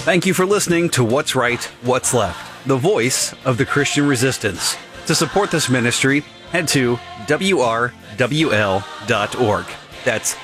Thank you for listening to What's Right, What's Left, the voice of the Christian resistance. To support this ministry, head to WRWL.org. That's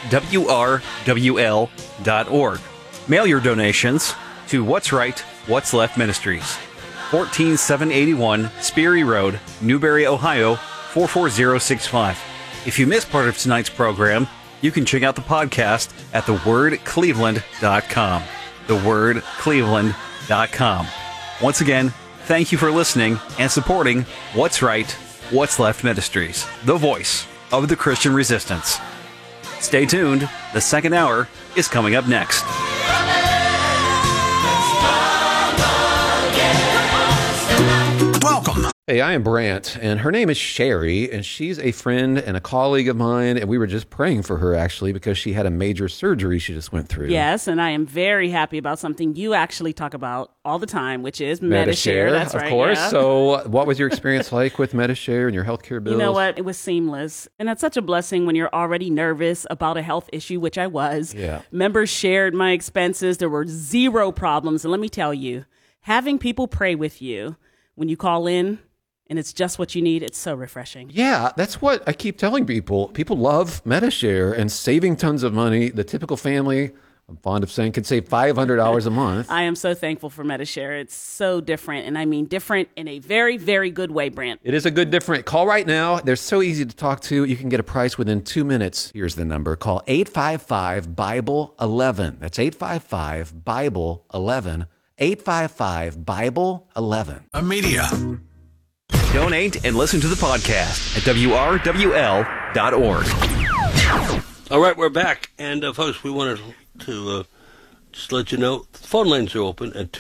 WRWL.org. Mail your donations to What's Right, What's Left Ministries, 14781 Sperry Road, Newberry, Ohio, 44065. If you missed part of tonight's program, you can check out the podcast at thewordcleveland.com. thewordcleveland.com. Once again, thank you for listening and supporting What's Right, What's Left Ministries, the voice of the Christian resistance. Stay tuned. The second hour is coming up next. Welcome. Hey, I am Brant, and her name is Sherry, and she's a friend and a colleague of mine, and we were just praying for her, actually, because she had a major surgery she just went through. Yes, and I am very happy about something you actually talk about all the time, which is Medi-Share. That's right, of course. yeah. So what was your experience like with Medi-Share and your healthcare bills? You know what? It was seamless, and that's such a blessing when you're already nervous about a health issue, which I was. Yeah. Members shared my expenses. There were zero problems, and let me tell you, having people pray with you when you call in, and it's just what you need, it's so refreshing. Yeah, that's what I keep telling people. People love Medi-Share and saving tons of money. The typical family, I'm fond of saying, can save $500 a month. I am so thankful for Medi-Share. It's so different, and I mean different in a very, very good way, Brant. It is a good different. Call right now. They're so easy to talk to. You can get a price within 2 minutes. Here's the number. Call 855-BIBLE-11. That's 855-BIBLE-11. 855-BIBLE-11. A media. Donate and listen to the podcast at WRWL.org. All right, we're back. And, folks, we wanted to just let you know, the phone lines are open at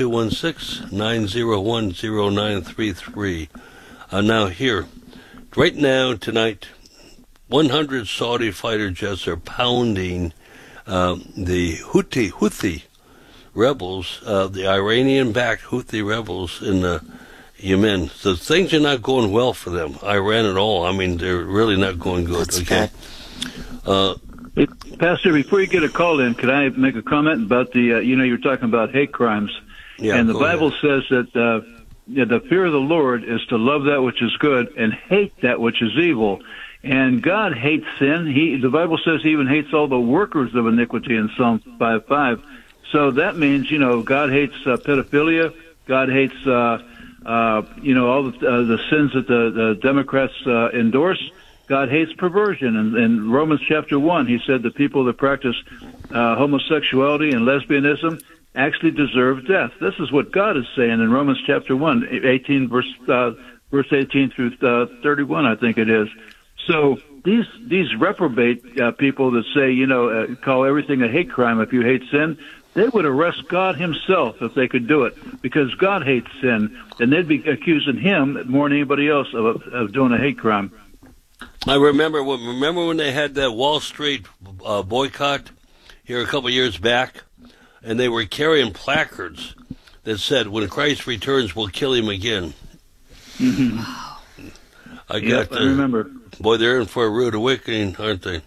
216-901-0933. Now, here, right now, tonight, 100 Saudi fighter jets are pounding the Houthi rebels, the Iranian-backed Houthi rebels in Yemen. So things are not going well for them, Iran at all. I mean, they're really not going good. That's okay. Hey, Pastor, before you get a call in, could I make a comment about the, you're talking about hate crimes. Yeah, and the Bible says that the fear of the Lord is to love that which is good and hate that which is evil. And God hates sin. The Bible says he even hates all the workers of iniquity in Psalm 5:5. So that means, God hates pedophilia. God hates, all the sins that the Democrats endorse. God hates perversion. And in Romans chapter 1, he said the people that practice homosexuality and lesbianism actually deserve death. This is what God is saying in Romans chapter 1, 18, verse 18 through 31, I think it is. So these reprobate people that say, call everything a hate crime if you hate sin, they would arrest God himself if they could do it, because God hates sin, and they'd be accusing him more than anybody else of doing a hate crime. I remember when they had that Wall Street boycott here a couple of years back, and they were carrying placards that said, "When Christ returns, we'll kill him again." Mm-hmm. I remember. Boy, they're in for a rude awakening, aren't they?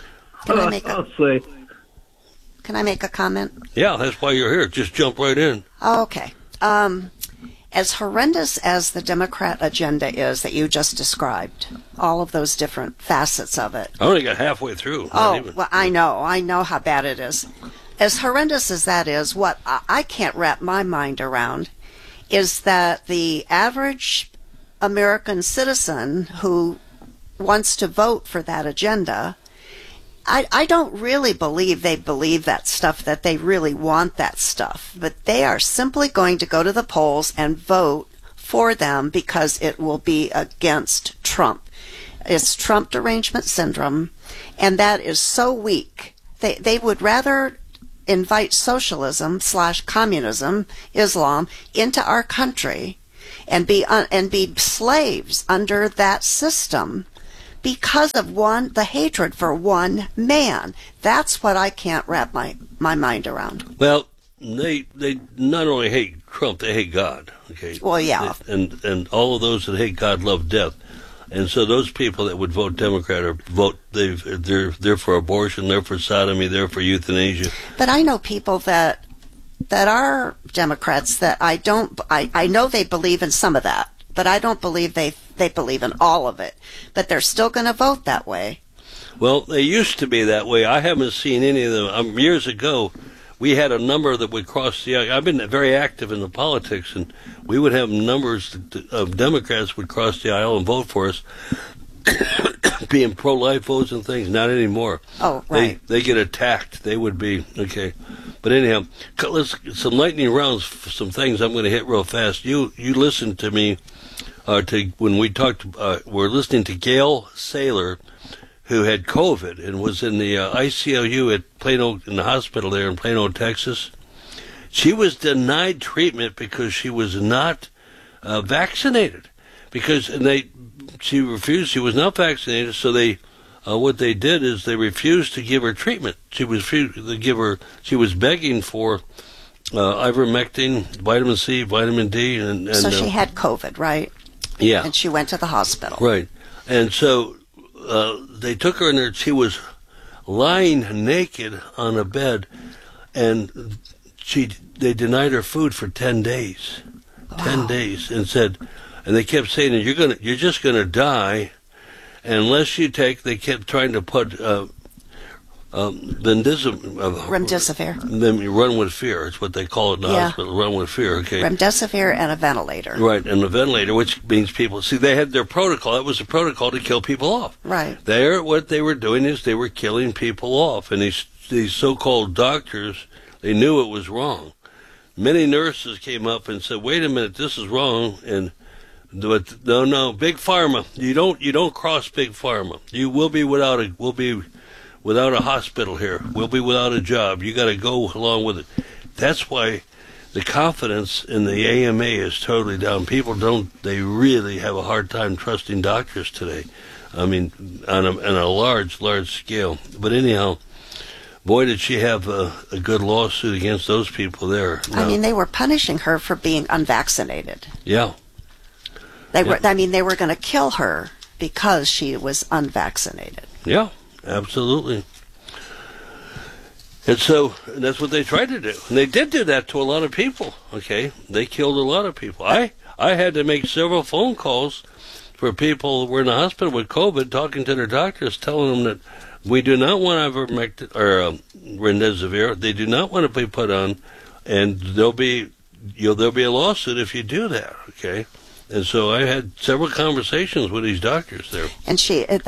Can I make a comment? Yeah, that's why you're here. Just jump right in. Okay. As horrendous as the Democrat agenda is that you just described, all of those different facets of it. I only got halfway through. Well, I know how bad it is. As horrendous as that is, what I can't wrap my mind around is that the average American citizen who wants to vote for that agenda, I don't really believe they believe that stuff, that they really want that stuff. But they are simply going to go to the polls and vote for them because it will be against Trump. It's Trump derangement syndrome, and that is so weak. They would rather invite socialism / communism, Islam, into our country and be slaves under that system, because of the hatred for one man. That's what I can't wrap my mind around. Well, they not only hate Trump, they hate God. Okay. Well, yeah. And all of those that hate God love death. And so those people that would vote Democrat or they're for abortion, they're for sodomy, they're for euthanasia. But I know people that that are Democrats that I know they believe in some of that, but I don't believe they believe in all of it. But they're still going to vote that way. Well, they used to be that way. I haven't seen any of them. Years ago, we had a number that would cross the aisle. I've been very active in the politics, and we would have numbers of Democrats would cross the aisle and vote for us, being pro-life votes and things. Not anymore. Oh, right. They get attacked. They would be, okay. But anyhow, let's some lightning rounds for some things I'm going to hit real fast. You listened to me when we talked. We're listening to Gail Saylor, who had COVID and was in the ICLU at Plano, in the hospital there in Plano, Texas. She was denied treatment because she was not vaccinated. She refused. She was not vaccinated, so what they did is they refused to give her treatment. She was begging for ivermectin, vitamin C, vitamin D, and so she had COVID, right? Yeah, and she went to the hospital, right? And so they took her in there. She was lying naked on a bed, and they denied her food for 10 days. Wow. 10 days, and they kept saying, you're just gonna die unless you take. They kept trying to put remdesivir. Then you run with fear. It's what they call it in the hospital. Run with fear. Okay. Remdesivir and a ventilator. Right, and a ventilator, which means people. See, they had their protocol. That was a protocol to kill people off. Right. What they were doing is they were killing people off, and these so-called doctors, they knew it was wrong. Many nurses came up and said, "Wait a minute, this is wrong." But no, Big Pharma. You don't cross Big Pharma. You will be without a hospital here. We'll be without a job. You got to go along with it. That's why the confidence in the AMA is totally down. People they really have a hard time trusting doctors today. I mean, on a large scale. But anyhow, boy, did she have a good lawsuit against those people there. No. I mean, they were punishing her for being unvaccinated. Yeah. They were going to kill her because she was unvaccinated. Yeah, absolutely. And so that's what they tried to do. And they did do that to a lot of people, okay? They killed a lot of people. I had to make several phone calls for people who were in the hospital with COVID, talking to their doctors, telling them that we do not want ivermectin or remdesivir. They do not want to be put on, and there'll be a lawsuit if you do that, okay? And so I had several conversations with these doctors there. And it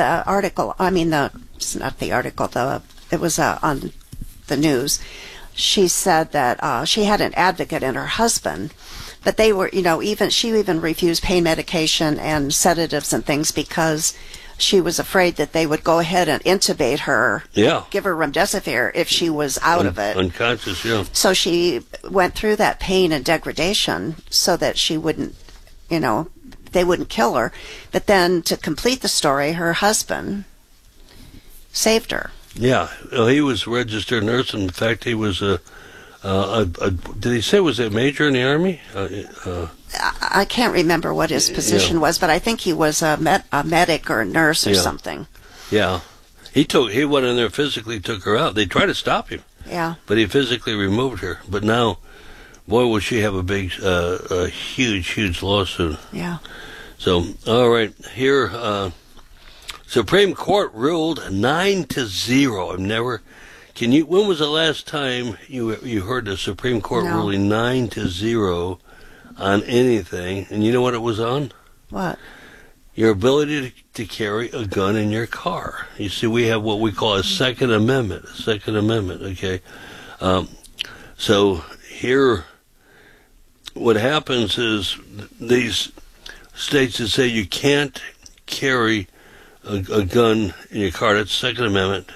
was on the news. She said that she had an advocate in her husband, but they were, she even refused pain medication and sedatives and things because she was afraid that they would go ahead and intubate her, give her remdesivir if she was out of it. Unconscious, yeah. So she went through that pain and degradation so that she wouldn't, they wouldn't kill her. But then to complete the story, her husband saved her. Yeah, he was a registered nurse. In fact, he was did he say was a major in the Army? I can't remember what his position was, but I think he was a medic or a nurse or something. Yeah. He went in there, physically took her out. They tried to stop him. Yeah. But he physically removed her. But now, boy, will she have a huge lawsuit. Yeah. So, all right, here, Supreme Court ruled 9-0. When was the last time you heard the Supreme Court ruling 9-0 on anything? And you know what it was on? What? Your ability to carry a gun in your car. You see, we have what we call a Second Amendment. Okay? So here, what happens is these states that say you can't carry a gun in your car, that's Second Amendment,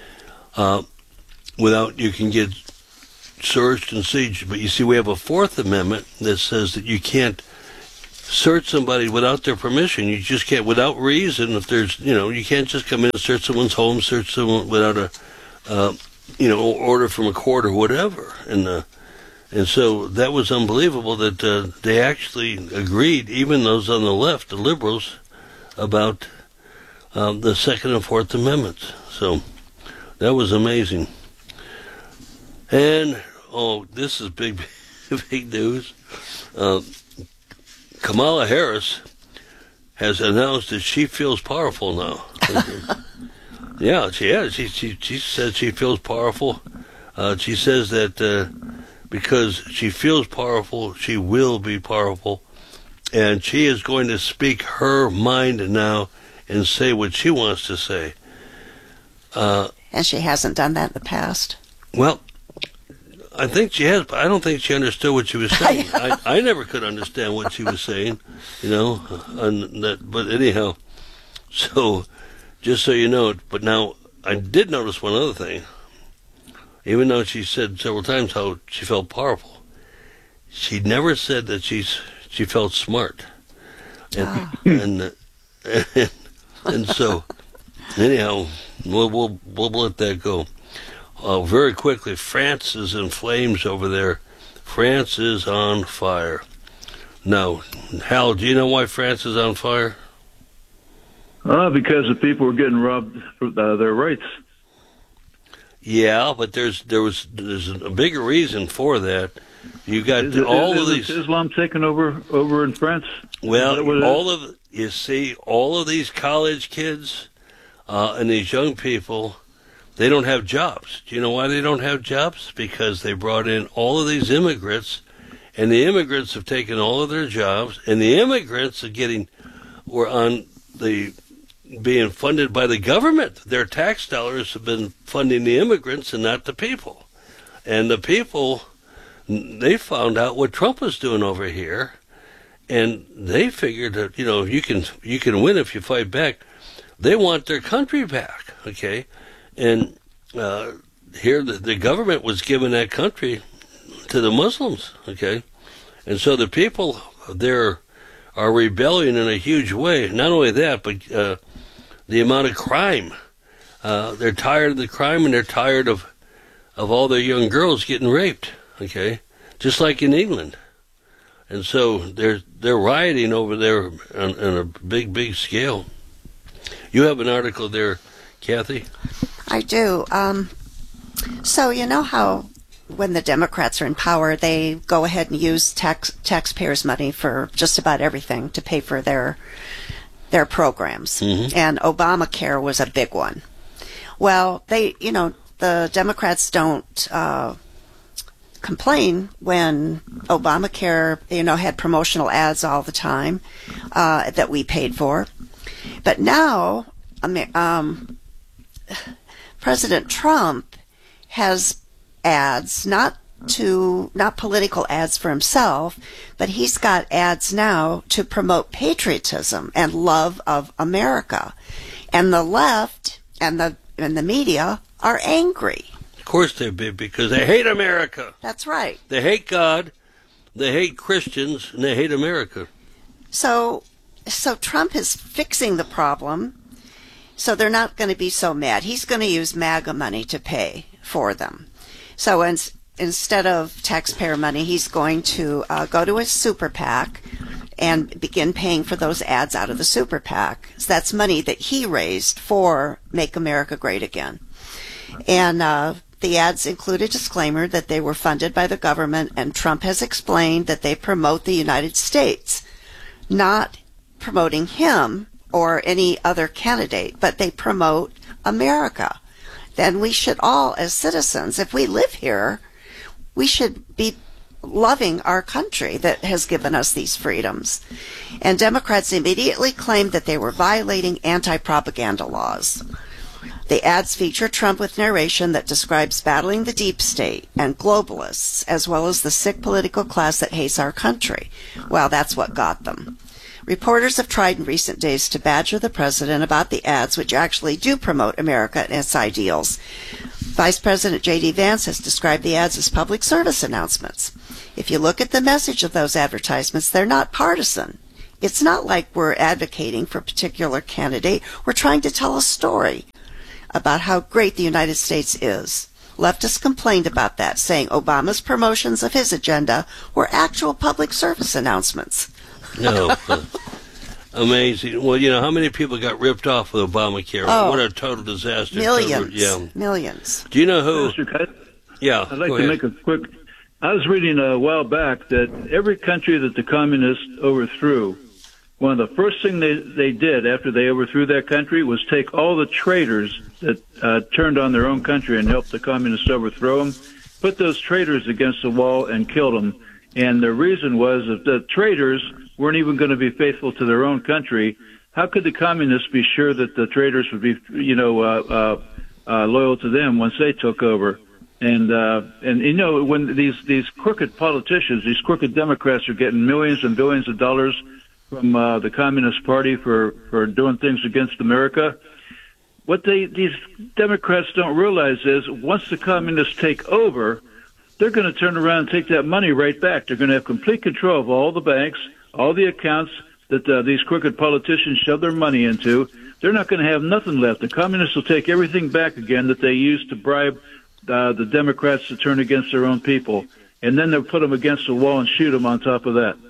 without you can get searched and seized. But you see, we have a Fourth Amendment that says that you can't search somebody without their permission. You just can't, without reason. If there's, you can't just come in and search someone's home, search someone without a, order from a court or whatever. And so that was unbelievable that they actually agreed, even those on the left, the liberals, about the Second and Fourth Amendments. So that was amazing. And oh, this is big, big news. Kamala Harris has announced that she feels powerful now. Yeah, she has. She says she feels powerful. She says that because she feels powerful, she will be powerful. And she is going to speak her mind now and say what she wants to say. And she hasn't done that in the past. Well, I think she has, but I don't think she understood what she was saying. I never could understand what she was saying, but anyhow, so just so you know, but now I did notice one other thing. Even though she said several times how she felt powerful, she never said that she felt smart. And so anyhow, we'll let that go. Very quickly, France is in flames over there. France is on fire. Now, Hal, do you know why France is on fire? Because the people were getting robbed of their rights. Yeah, but there's a bigger reason for that. You got is Islam taking over in France? Well, all of these college kids and these young people, they don't have jobs. Do you know why they don't have jobs? Because they brought in all of these immigrants, and the immigrants have taken all of their jobs, and the immigrants were being funded by the government. Their tax dollars have been funding the immigrants and not the people. And the people, they found out what Trump was doing over here, and they figured that, you can win if you fight back. They want their country back, okay? And here the government was giving that country to the Muslims, okay? And so the people there are rebelling in a huge way. Not only that, but the amount of crime. They're tired of the crime, and they're tired of all their young girls getting raped, okay? Just like in England. And so they're rioting over there on a big, big scale. You have an article there, Kathy? I do. So you know how when the Democrats are in power, they go ahead and use taxpayers' money for just about everything to pay for their programs. Mm-hmm. And Obamacare was a big one. Well, the Democrats don't complain when Obamacare, had promotional ads all the time that we paid for. But now, President Trump has ads, not political ads for himself, but he's got ads now to promote patriotism and love of America. And the left and the media are angry. Of course they'd be, because they hate America. That's right. They hate God, they hate Christians, and they hate America. So Trump is fixing the problem, so they're not going to be so mad. He's going to use MAGA money to pay for them. So instead of taxpayer money, he's going to go to a super PAC and begin paying for those ads out of the super PAC. So that's money that he raised for Make America Great Again. And the ads include a disclaimer that they were funded by the government, and Trump has explained that they promote the United States, not promoting him or any other candidate, but they promote America. Then we should all, as citizens, if we live here, we should be loving our country that has given us these freedoms. And Democrats immediately claimed that they were violating anti-propaganda laws. The ads feature Trump with narration that describes battling the deep state and globalists, as well as the sick political class that hates our country. Well, that's what got them. Reporters have tried in recent days to badger the president about the ads, which actually do promote America and its ideals. Vice President J.D. Vance has described the ads as public service announcements. If you look at the message of those advertisements, they're not partisan. It's not like we're advocating for a particular candidate. We're trying to tell a story about how great the United States is. Leftists complained about that, saying Obama's promotions of his agenda were actual public service announcements. No, amazing. Well, how many people got ripped off with Obamacare? Oh, what a total disaster. Millions. Millions. Do you know who? Mr. Kite, Yeah. I'd like to make a quick I was reading a while back that every country that the communists overthrew, one of the first things they did after they overthrew that country was take all the traitors that turned on their own country and helped the communists overthrow them, put those traitors against the wall and killed them. And the reason was that the traitors weren't even going to be faithful to their own country. How could the communists be sure that the traitors would be, loyal to them once they took over? And when these crooked politicians, these crooked Democrats are getting millions and billions of dollars from the Communist Party for doing things against America, what these Democrats don't realize is once the communists take over, they're going to turn around and take that money right back. They're going to have complete control of all the banks, all the accounts that these crooked politicians shove their money into. They're not going to have nothing left. The communists will take everything back again that they used to bribe the Democrats to turn against their own people. And then they'll put them against the wall and shoot them on top of that.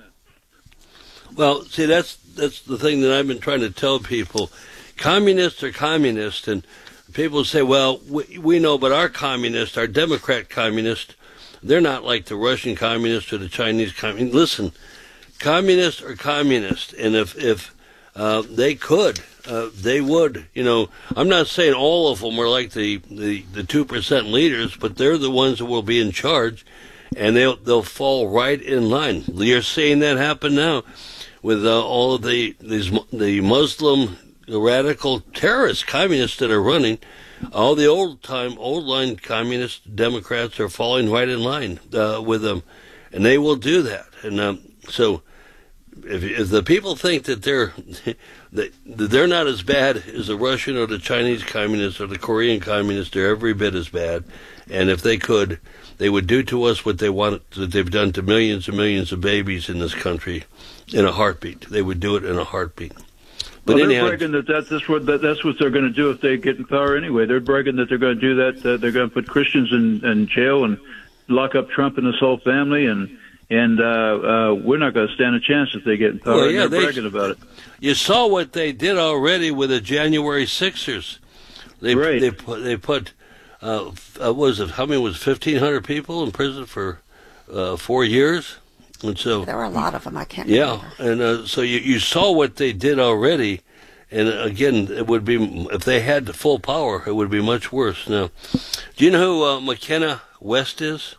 Well, see, that's the thing that I've been trying to tell people. Communists are communists, and people say, well, we know, but our communists, our Democrat communists, they're not like the Russian communists or the Chinese communists. Listen, communists are communists, and if they could, they would. I'm not saying all of them are like the 2% leaders, but they're the ones that will be in charge, and they'll fall right in line. You're seeing that happen now with all of the Muslim radical terrorist communists that are running. All the old line communist Democrats are falling right in line with them, and they will do that. And so, if the people think that they're not as bad as the Russian or the Chinese communists or the Korean communists, they're every bit as bad. And if they could, they would do to us what they've done to millions and millions of babies in this country in a heartbeat. They would do it in a heartbeat. But they're anyhow, bragging that's what they're going to do if they get in power anyway. They're bragging that they're going to do that. They're going to put Christians in jail and lock up Trump and his whole family, and we're not going to stand a chance if they get in power. Well, yeah, they're bragging about it. You saw what they did already with the January 6ers. They put what was it? How many was 1,500 people in prison for 4 years? And so there were a lot of them. I can't remember. And so you saw what they did already, and again, it would be if they had the full power, it would be much worse. Now, do you know who McKenna West is?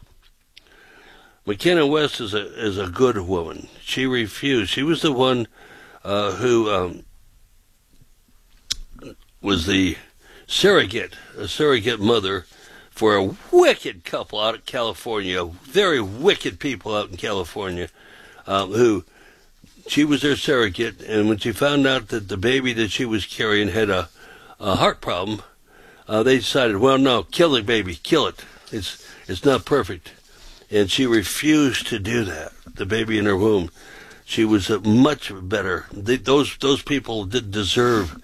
McKenna West is a good woman. She refused. She was the one who was the surrogate mother for a wicked couple out of California, very wicked people out in California, who she was their surrogate, and when she found out that the baby that she was carrying had a heart problem, they decided, well, no, kill the baby, kill it. It's not perfect. And she refused to do that, the baby in her womb. She was much better. Those people did deserve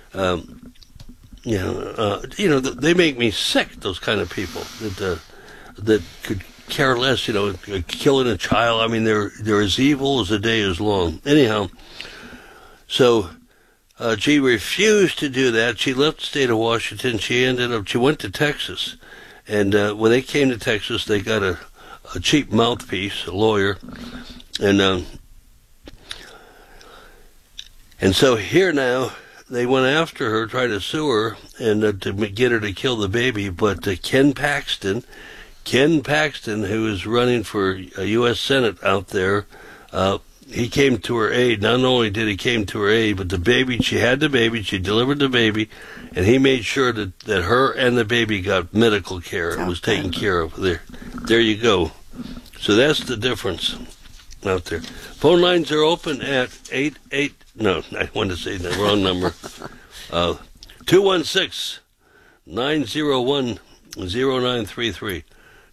they make me sick, those kind of people that could care less, killing a child. I mean, they're as evil as the day is long. Anyhow, so she refused to do that. She left the state of Washington. She went to Texas. And when they came to Texas, they got a cheap mouthpiece, a lawyer. And so here now, they went after her, tried to sue her, and to get her to kill the baby. But Ken Paxton, who is running for a U.S. Senate out there, he came to her aid. Not only did he came to her aid, but the baby, she had the baby, she delivered the baby, and he made sure that her and the baby got medical care. It was taken care of. There you go. So that's the difference out there. Phone lines are open at 88. No, I wanted to say the wrong number. 216-901-0933.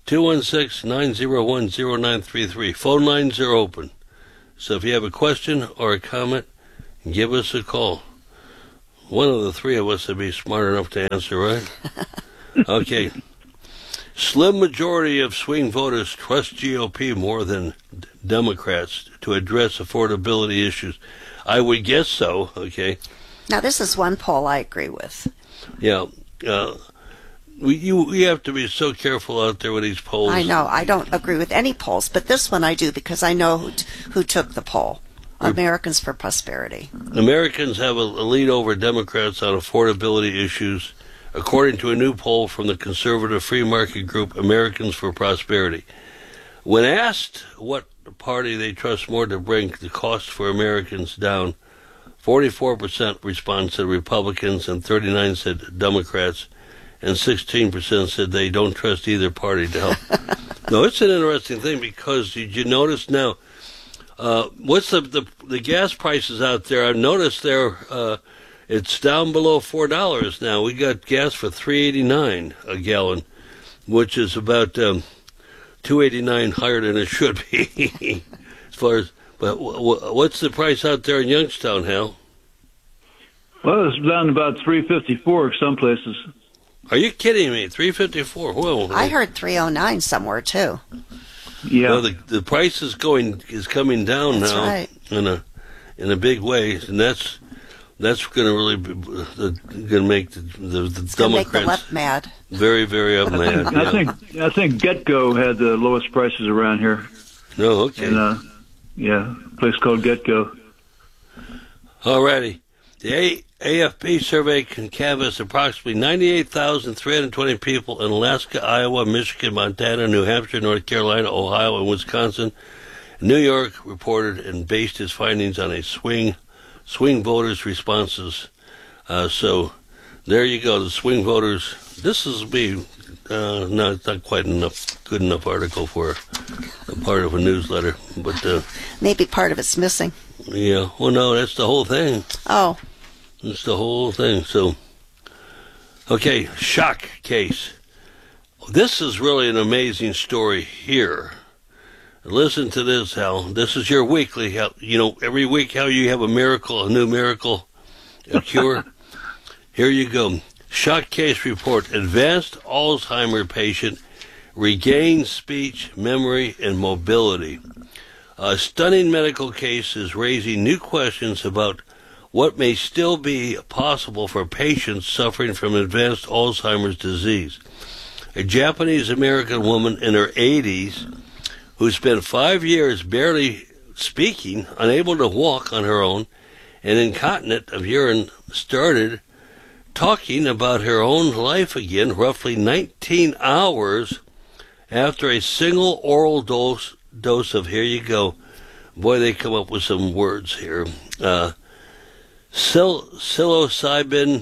216-901-0933. Phone lines are open. So if you have a question or a comment, give us a call. One of the three of us would be smart enough to answer, right? Okay. Slim majority of swing voters trust GOP more than Democrats to address affordability issues. I would guess so, okay. Now, this is one poll I agree with. Yeah. you have to be so careful out there with these polls. I know. I don't agree with any polls, but this one I do because I know who took the poll. Americans for Prosperity. Americans have a lead over Democrats on affordability issues, according to a new poll from the conservative free market group Americans for Prosperity. When asked what party they trust more to bring the cost for Americans down, 44% responded to Republicans and 39% said Democrats, and 16% said they don't trust either party to help. No, it's an interesting thing because did you notice now, what's the gas prices out there? I've noticed it's down below $4 now. We got gas for $3.89 a gallon, which is about $2.89 higher than it should be. As far as, but what's the price out there in Youngstown, Hal? Well, it's down about $3.54 some places. Are you kidding me? $3.54. Whoa! I heard $3.09 somewhere too. Yeah. Well, the price is coming down That's now right. in a big way, and that's going to really going to make the It's going to make the Democrats left mad. very, very up mad. I think GetGo had the lowest prices around here. No, okay. And, a place called GetGo. Alrighty. The AFP survey can canvass approximately 98,320 people in Alaska, Iowa, Michigan, Montana, New Hampshire, North Carolina, Ohio, and Wisconsin. New York reported and based its findings on a swing voters' responses. So there you go, the swing voters. This is not quite good enough article for a part of a newsletter, but Maybe part of it's missing. yeah. Well, no, that's the whole thing. Oh, It's the whole thing. So, okay, shock case. This is really an amazing story here. Listen to this, Hal. This is your weekly. Hal. You know, every week how you have a miracle, a new miracle, a cure. Here you go. Shock case report. Advanced Alzheimer patient regains speech, memory, and mobility. A stunning medical case is raising new questions about what may still be possible for patients suffering from advanced Alzheimer's disease. A Japanese-American woman in her 80s who spent 5 years barely speaking, unable to walk on her own, and incontinent of urine, started talking about her own life again roughly 19 hours after a single oral dose of, here you go, boy, they come up with some words here, psilocybin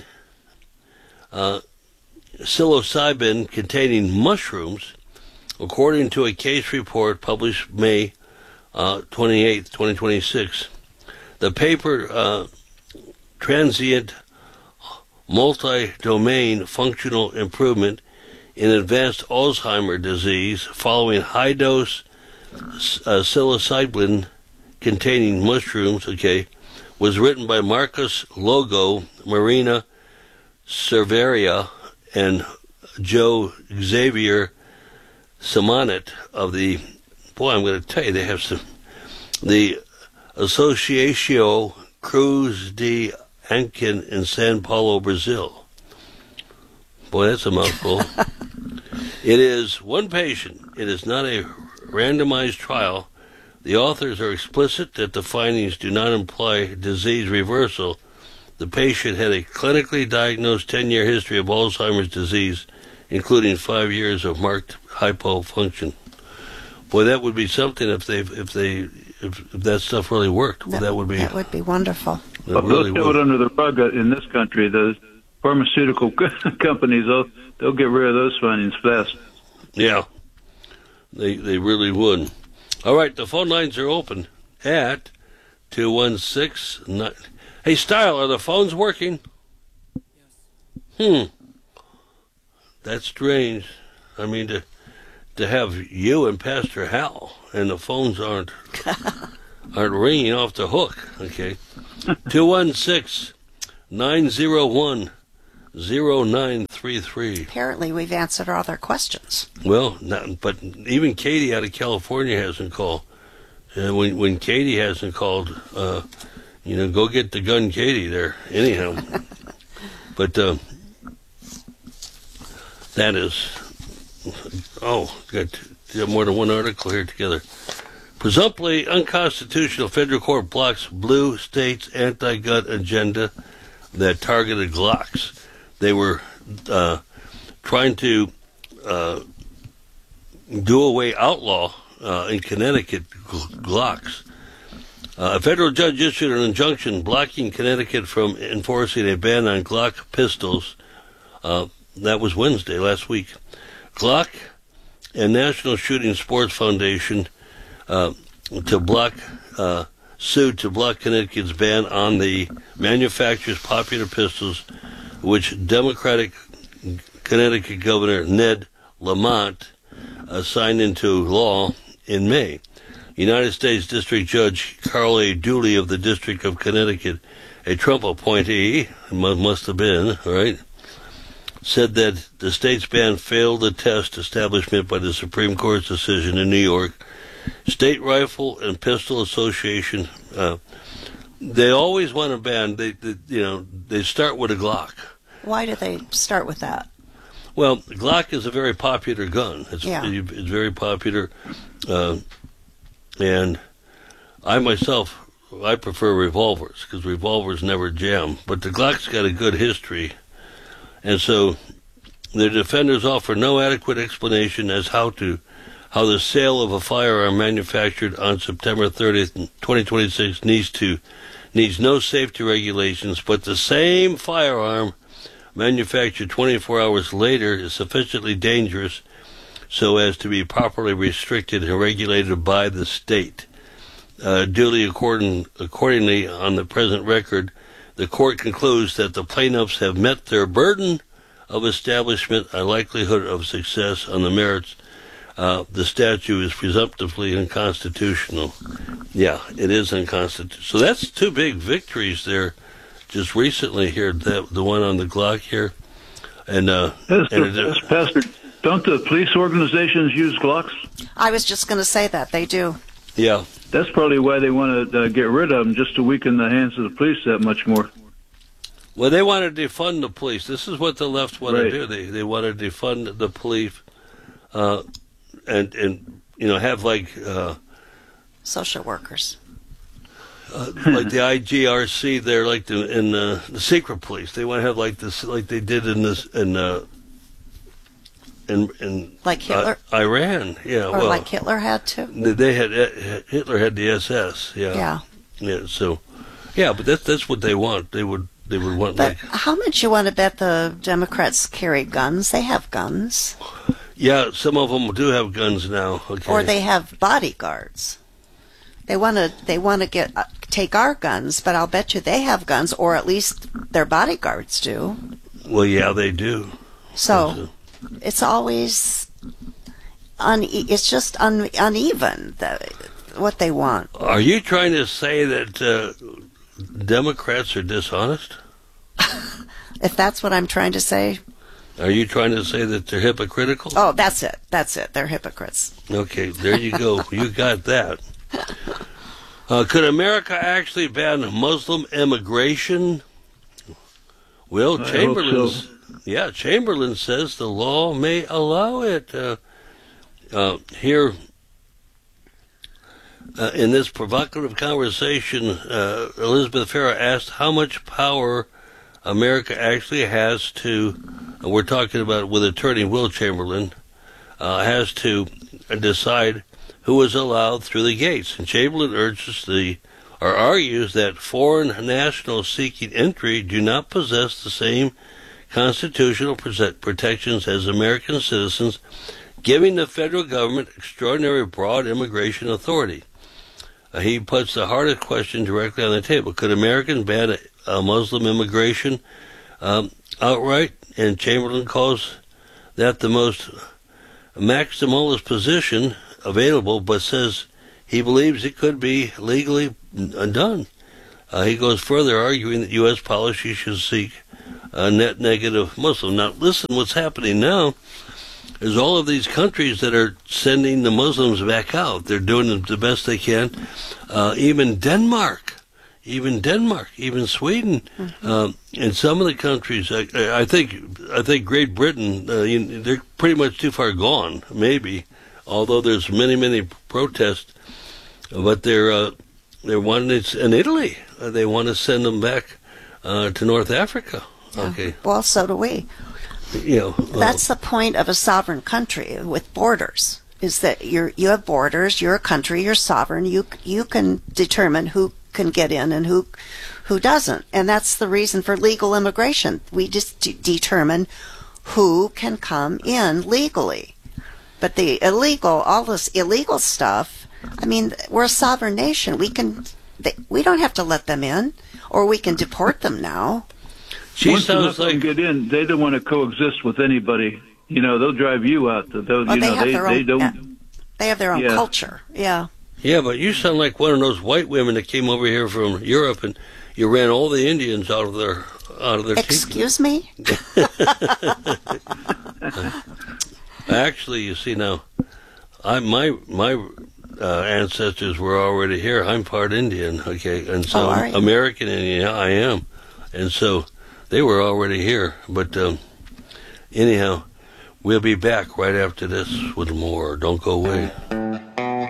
containing mushrooms, according to a case report published May 28, 2026. The paper, Transient Multi-Domain Functional Improvement in Advanced Alzheimer's Disease Following High-Dose Psilocybin Containing Mushrooms, was written by Marcus Logo, Marina Cerveria, and Joe Xavier Simonet of the, boy, I'm going to tell you, they have some, the Associação Cruz de Ankin in Sao Paulo, Brazil. Boy, that's a mouthful. It is one patient. It is not a randomized trial. The authors are explicit that the findings do not imply disease reversal. The patient had a clinically diagnosed 10-year history of Alzheimer's disease, including 5 years of marked hypofunction. Boy, that would be something if that stuff really worked. Well, that would be wonderful. Well, really they'll throw it under the rug in this country. The pharmaceutical companies, they'll get rid of those findings fast. Yeah, they really would. All right, the phone lines are open at 216. Hey, Style, are the phones working? That's strange. I mean, to have you and Pastor Hal and the phones aren't ringing off the hook. Okay, 216-901-0933. Apparently, we've answered all their questions. Well, but even Katie out of California hasn't called. When Katie hasn't called, go get the gun, Katie. There, anyhow. But That is, got more than one article here together. Presumptively unconstitutional federal court blocks blue states' anti-gun agenda that targeted Glocks. They were trying to outlaw in Connecticut Glocks. A federal judge issued an injunction blocking Connecticut from enforcing a ban on Glock pistols. That was Wednesday, last week. Glock and National Shooting Sports Foundation sued to block Connecticut's ban on the manufacturer's popular pistols, which Democratic Connecticut Governor Ned Lamont signed into law in May. United States District Judge Carl A. Dooley of the District of Connecticut, a Trump appointee, must have been, right, said that the state's ban failed the test establishment by the Supreme Court's decision in New York. State Rifle and Pistol Association, they always want to ban. They start with a Glock. Why do they start with that? Well, Glock is a very popular gun. It's very popular, and I myself, I prefer revolvers because revolvers never jam. But the Glock's got a good history, and so the defenders offer no adequate explanation as how the sale of a firearm manufactured on September 30th, 2026 needs no safety regulations, but the same firearm manufactured 24 hours later is sufficiently dangerous so as to be properly restricted and regulated by the state. Duly accordingly, on the present record, the court concludes that the plaintiffs have met their burden of establishment a likelihood of success on the merits. The statute is presumptively unconstitutional. Yeah, it is unconstitutional. So that's two big victories there just recently here, the one on the Glock here. And Pastor, don't the police organizations use Glocks? I was just going to say that. They do. Yeah. That's probably why they want to get rid of them, just to weaken the hands of the police that much more. Well, they want to defund the police. This is what the left want to do. They want to defund the police and have like... social workers. Like the IGRC, they're like in the secret police. They want to have like this, like they did in like Hitler, Iran, yeah, or like Hitler had to. They had Hitler had the SS, yeah. So, yeah, but that's what they want. They would want. But how much you want to bet the Democrats carry guns? They have guns. Yeah, some of them do have guns now. Okay. Or they have bodyguards. They want to take our guns, but I'll bet you they have guns, or at least their bodyguards do. Well, yeah, they do. So it's always it's just uneven what they want. Are you trying to say that Democrats are dishonest? If that's what I'm trying to say. Are you trying to say that they're hypocritical? Oh, that's it. They're hypocrites. Okay, there you go. You got that. Could America actually ban Muslim immigration? Well, Chamberlain says the law may allow it. Here, in this provocative conversation, Elizabeth Farrow asked how much power America actually has to, we're talking about with Attorney Will Chamberlain, has to decide who is allowed through the gates. And Chamberlain argues that foreign nationals seeking entry do not possess the same constitutional protections as American citizens, giving the federal government extraordinary broad immigration authority. He puts the hardest question directly on the table. Could Americans ban Muslim immigration outright? And Chamberlain calls that the most maximalist position available, but says he believes it could be legally done. He goes further, arguing that U.S. policy should seek a net negative Muslim. Now, listen, what's happening now is all of these countries that are sending the Muslims back out. They're doing the best they can. Even Denmark, even Denmark, even Sweden, and some of the countries. I think Great Britain, they're pretty much too far gone, maybe. Although there's many protests, but they're wanting it in Italy. They want to send them back to North Africa. Yeah. Okay. Well, so do we. That's the point of a sovereign country with borders. Is that you have borders? You're a country. You're sovereign. You can determine who can get in and who doesn't. And that's the reason for legal immigration. We just determine who can come in legally. But the illegal, all this illegal stuff, I mean, we're a sovereign nation. We don't have to let them in, or we can deport them now. Once enough of them get in, they don't want to coexist with anybody. They'll drive you out. They have their own culture. Yeah. Yeah, but you sound like one of those white women that came over here from Europe, and you ran all the Indians out of their Excuse me? Actually, you see now, my ancestors were already here. I'm part Indian, okay, and so American Indian. Yeah, I am, and so they were already here. But anyhow, we'll be back right after this with more. Don't go away.